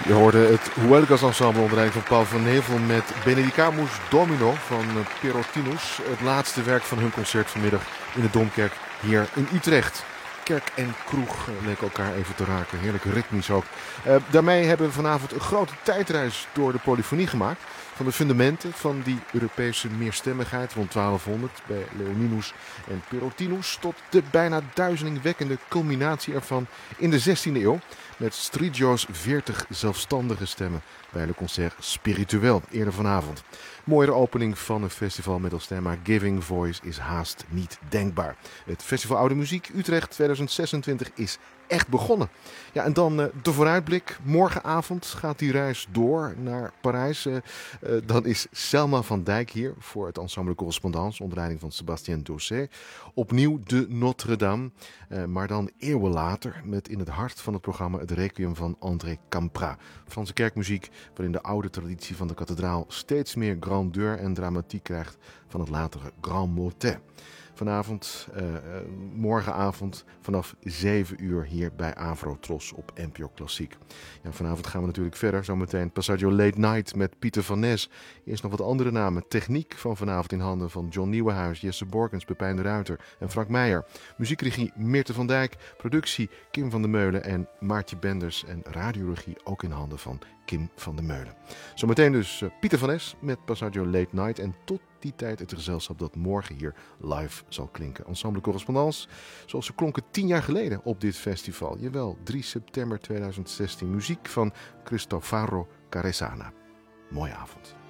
Je hoorde het Huelgas Ensemble onder leiding van Paul van Nevel met Benedicamus Domino van Perotinus. Het laatste werk van hun concert vanmiddag in de Domkerk hier in Utrecht. Kerk en kroeg leken elkaar even te raken. Heerlijk ritmisch ook. Daarmee hebben we vanavond een grote tijdreis door de polyfonie gemaakt. Van de fundamenten van die Europese meerstemmigheid rond 1200 bij Leoninus en Perotinus tot de bijna duizelingwekkende culminatie ervan in de 16e eeuw. Met Striggio's 40 zelfstandige stemmen bij Le Concert Spirituel eerder vanavond. Mooiere opening van een festival met als thema Giving Voice is haast niet denkbaar. Het Festival Oude Muziek Utrecht 2026 is echt begonnen. Ja, en dan de vooruitblik. Morgenavond gaat die reis door naar Parijs. Dan is Selma van Dijk hier voor het Ensemble Correspondance onder leiding van Sébastien Dossé. Opnieuw de Notre-Dame, maar dan eeuwen later met in het hart van het programma het requiem van André Campra. Franse kerkmuziek waarin de oude traditie van de kathedraal steeds meer grandeur en dramatiek krijgt van het latere Grand Motet. Vanavond, morgenavond vanaf 7 uur hier bij Avrotros op NPO Klassiek. Ja, vanavond gaan we natuurlijk verder. Zometeen Passaggio Late Night met Pieter van Nes. Eerst nog wat andere namen. Techniek van vanavond in handen van John Nieuwenhuis, Jesse Borkens, Pepijn de Ruiter en Frank Meijer. Muziekregie Meerte van Dijk. Productie Kim van der Meulen en Maartje Benders. En radiologie ook in handen van Kim van der Meulen. Zometeen dus Pieter van Nes met Passaggio Late Night. En tot die tijd het gezelschap dat morgen hier live zal klinken. Ensemble Correspondance, zoals ze klonken 10 jaar geleden op dit festival. Jawel, 3 september 2016. Muziek van Cristofaro Caresana. Mooie avond.